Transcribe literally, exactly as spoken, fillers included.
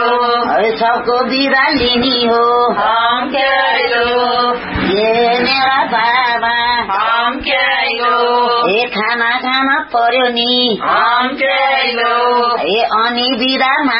सबको बिदा लिनी हो हम क्या ये मेरा बाबा हम क्या ए खाना खाना पर्यो नि हम क्या ए अनि बिदा